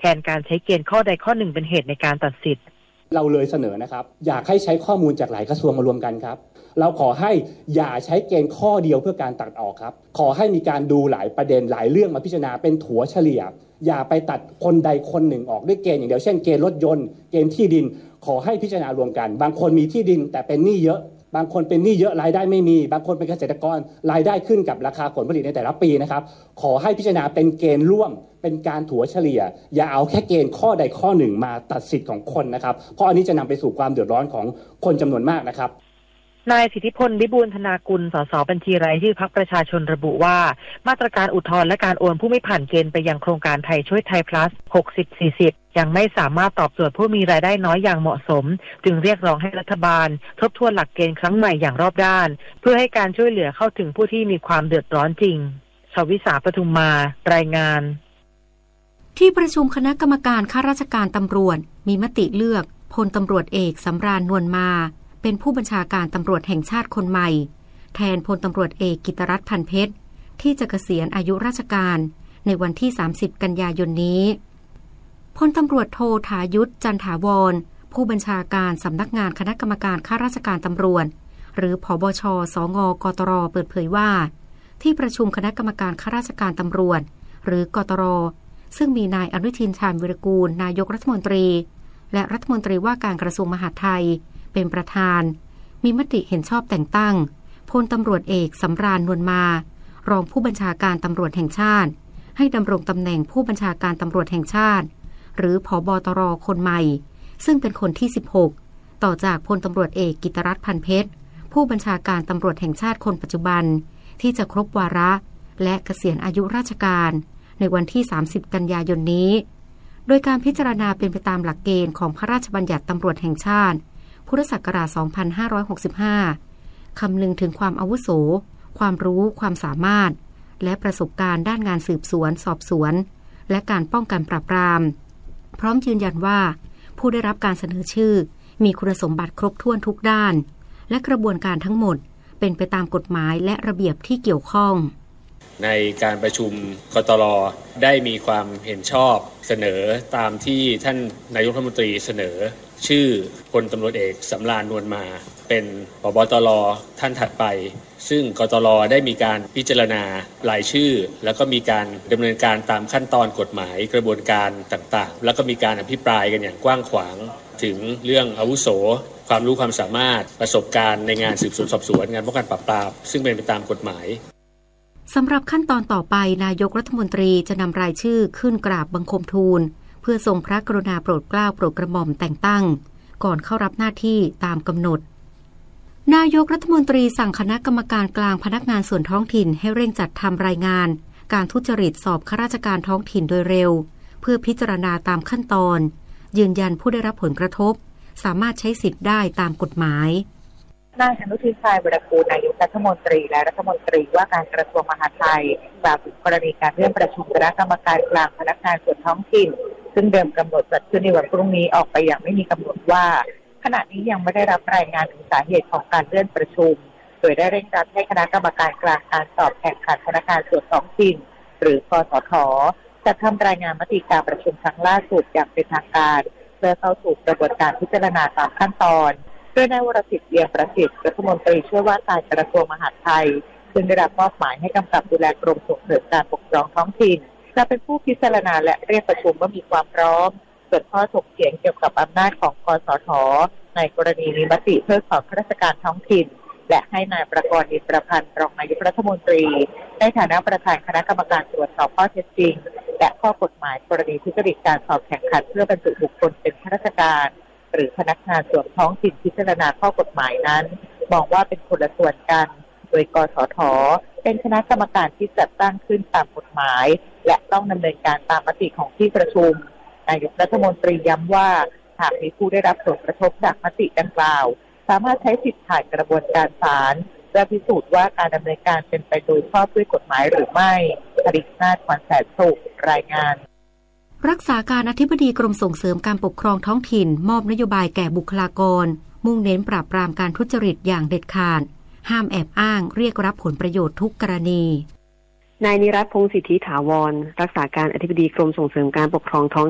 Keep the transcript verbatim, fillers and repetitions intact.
แทนการใช้เกณฑ์ข้อใดข้อหนึ่งเป็นเหตุในการตัดสิทธิ์เราเลยเสนอนะครับอยากให้ใช้ข้อมูลจากหลายกระทรวงมารวมกันครับเราขอให้อย่าใช้เกณฑ์ข้อเดียวเพื่อการตัดออกครับขอให้มีการดูหลายประเด็นหลายเรื่องมาพิจารณาเป็นถัวเฉลี่ยอย่าไปตัดคนใดคนหนึ่งออกด้วยเกณฑ์อย่างเดียวเช่นเกณฑ์รถยนต์เกณฑ์ที่ดินขอให้พิจารณารวมกันบางคนมีที่ดินแต่เป็นหนี้เยอะบางคนเป็นหนี้เยอะรายได้ไม่มีบางคนเป็นเกษตรกรรายได้ขึ้นกับราคาผลผลิตในแต่ละปีนะครับขอให้พิจารณาเป็นเกณฑ์ร่วมเป็นการถัวเฉลี่ยอย่าเอาแค่เกณฑ์ข้อใดข้อหนึ่งมาตัดสิทธิ์ของคนนะครับเพราะอันนี้จะนำไปสู่ความเดือดร้อนของคนจำนวนมากนะครับนายสิทธิพลวิบูลย์ธนากุลสสบัญชีรายชื่อพรรคประชาชนระบุว่ามาตรการอุทธรณ์และการโอนผู้ไม่ผ่านเกณฑ์ไปยังโครงการไทยช่วยไทย plus หกสิบ สี่สิบยังไม่สามารถตอบโจทย์ผู้มีรายได้น้อยอย่างเหมาะสมจึงเรียกร้องให้รัฐบาลทบทวนหลักเกณฑ์ครั้งใหม่อย่างรอบด้านเพื่อให้การช่วยเหลือเข้าถึงผู้ที่มีความเดือดร้อนจริงชวิสาปทุมมารายงานที่ประชุมคณะกรรมการข้าราชการตำรวจมีมติเลือกพลตำรวจเอกสำราญนวลมาเป็นผู้บัญชาการตำรวจแห่งชาติคนใหม่แทนพลตำรวจเอกกิตติรัตน์พันเพชรที่จะเกษียณอายุราชการในวันที่สามสิบกันยายนนี้พลตำรวจโทถายุทธจันถาวรผู้บัญชาการสำนักงานคณะกรรมการข้าราชการตำรวจหรือผบช.สง.กตร.เปิดเผยว่าที่ประชุมคณะกรรมการข้าราชการตำรวจหรือกตร.ซึ่งมีนายอนุทินชาญวิรากูลนายกรัฐมนตรีและรัฐมนตรีว่าการกระทรวงมหาดไทยเป็นประธานมีมติเห็นชอบแต่งตั้งพลตำรวจเอกสำราญนวลมารองผู้บัญชาการตำรวจแห่งชาติให้ดำรงตำแหน่งผู้บัญชาการตำรวจแห่งชาติหรือผบตร.คนใหม่ซึ่งเป็นคนที่สิบหกต่อจากพลตำรวจเอกกิตติรัตน์พันเพชรผู้บัญชาการตำรวจแห่งชาติคนปัจจุบันที่จะครบวาระและเกษียณอายุราชการในวันที่สามสิบกันยายนนี้โดยการพิจารณาเป็นไปตามหลักเกณฑ์ของพระราชบัญญัติตำรวจแห่งชาติพุทธศักราชสองพันห้าร้อยหกสิบห้าคำนึงถึงความอาวุโสความรู้ความสามารถและประสบการณ์ด้านงานสืบสวนสอบสวนและการป้องกันปราบปรามพร้อมยืนยันว่าผู้ได้รับการเสนอชื่อมีคุณสมบัติครบถ้วนทุกด้านและกระบวนการทั้งหมดเป็นไปตามกฎหมายและระเบียบที่เกี่ยวข้องในการประชุมกตร.ได้มีความเห็นชอบเสนอตามที่ท่านนายกรัฐมนตรีเสนอชื่อพลตำรวจเอกสำราญนวลมาเป็นผบตร.ท่านถัดไปซึ่งกตร.ได้มีการพิจารณารายชื่อแล้วก็มีการดำเนินการตามขั้นตอนกฎหมายกระบวนการต่างๆแล้วก็มีการอภิปรายกันอย่างกว้างขวางถึงเรื่องอาวุโสความรู้ความสามารถประสบการณ์ในงานสืบสวนสอบสวนงานป้องกันปราบปรามซึ่งเป็นไปตามกฎหมายสำหรับขั้นตอนต่อไปนายกรัฐมนตรีจะนำรายชื่อขึ้นกราบบังคมทูลเพื่อทรงพระกรุณาโปรดเกล้าโปรดกระหม่อมแต่งตั้งก่อนเข้ารับหน้าที่ตามกำหนดนายกรัฐมนตรีสั่งคณะกรรมการกลางพนักงานส่วนท้องถิ่นให้เร่งจัดทำรายงานการทุจริตสอบข้าราชการท้องถิ่นโดยเร็วเพื่อพิจารณาตามขั้นตอนยืนยันผู้ได้รับผลกระทบสามารถใช้สิทธิ์ได้ตามกฎหมายนายอนุทินชาญวิรากูลนายกรัฐมนตรีและรัฐมนตรีว่าการกระทรวงมหาดไทยกล่าวถึงกรณีการเลื่อนประชุมคณะกรรมการกลางพนักงานส่วนท้องถิ่นซึ่งเดิมกำหนดจัดขึ้นในวันพรุ่งนี้ออกไปอย่างไม่มีกำหนดว่าขณะนี้ยังไม่ได้รับรายงานถึงสาเหตุของการเลื่อนประชุมโดยได้เร่งรัดให้คณะกรรมการกลางการสอบแข่งขันพนักงานส่วนท้องถิ่นหรือกสท.จัดทำรายงานมติการประชุมครั้งล่าสุดอย่างเป็นทางการเพื่อเข้าสู่กระบวนการพิจารณาตามขั้นตอนโดยนายวรสิทธิ์เลี่ยมประสิทธิ์รัฐมนตรีช่วยว่าการกระทรวงมหาดไทยซึ่งได้รับมอบหมายให้กำกับดูแลกรมส่งเสริมการปกครองท้องถิ่นจะเป็นผู้พิจารณาและเรียกประชุมเมื่อมีความพร้อมส่วนข้อถกเถียงเกี่ยวกับอำนาจของกสท.ในกรณีมีมติเพิกถอนข้าราชการท้องถิ่นและให้นายประกรณ์ อินทรพันธ์รองนายกรัฐมนตรีในฐานะประธานคณะกรรมการตรวจสอบข้อเท็จจริงและข้อกฎหมายกรณีทุจริตการสอบแข่งขันเพื่อบรรจุบุคคลเป็นข้าราชการหรือพนักงานส่วนท้องถิ่นพิจารณาข้อกฎหมายนั้นมองว่าเป็นคนละส่วนกันโดยกสท.เป็นคณะกรรมการที่จัดตั้งขึ้นตามกฎหมายและต้องดำเนินการตามมติของที่ประชุมนายกรัฐมนตรีย้ำว่าหากมีผู้ได้รับผลกระทบจากมติดังกล่าวสามารถใช้สิทธิผ่านกระบวนการศาลเพื่อพิสูจน์ว่าการดำเนินการเป็นไปโดยชอบด้วยกฎหมายหรือไม่ผลิตนาถ ขวัญแสนสุขรายงานรักษาการอธิบดีกรมส่งเสริมการปกครองท้องถิ่นมอบนโยบายแก่บุคลากรมุ่งเน้นปราบปรามการทุจริตอย่างเด็ดขาดห้ามแอบอ้างเรียกรับผลประโยชน์ทุกกรณีนายนิรัตน์ พงษ์สิทธิถาวรรักษาการอธิบดีกรมส่งเสริมการปกครองท้อง